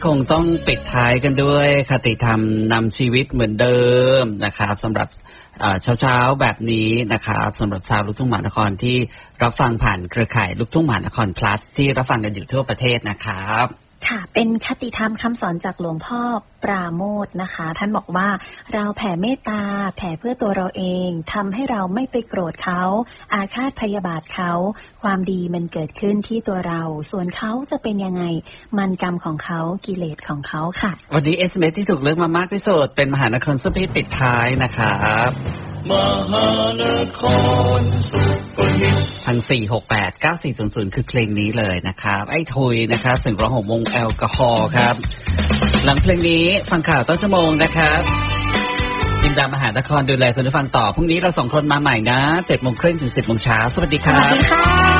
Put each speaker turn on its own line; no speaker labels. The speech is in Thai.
คงต้องปิดท้ายกันด้วยคติธรรมนำชีวิตเหมือนเดิมนะครับสำหรับเช้าแบบนี้นะครับสำหรับชาวลูกทุ่งมหานครที่รับฟังผ่านเครือข่ายลูกทุ่งมหานคร plus ที่รับฟังกันอยู่ทั่วประเทศนะครับ
ค่ะเป็นคติธรรมคำสอนจากหลวงพ่อปราโมทย์นะคะท่านบอกว่าเราแผ่เมตตาแผ่เพื่อตัวเราเองทำให้เราไม่ไปโกรธเขาอาฆาตพยาบาทเขาความดีมันเกิดขึ้นที่ตัวเราส่วนเขาจะเป็นยังไงมันกรรมของเขากิเลสของเขาค่ะ
วันนี้ SMS ที่ถูกเลือกมามากที่สุดเป็นมหานครสุพิษปิดท้ายนะครับมหานครสุพิษ14689400คือเพลงนี้เลยนะครับไอ้ทุยนะครับเสียงร้องของวงแอลกอฮอล์ครับหลังเพลงนี้ฟังข่าวต้นชั่วโมงนะครับยินดามหานครดูแลคุณผู้ฟังต่อพรุ่งนี้เรา2คนมาใหม่นะ 7:30 ถึง 10:00 น.สวัสดีครับสวัสดีค่ะ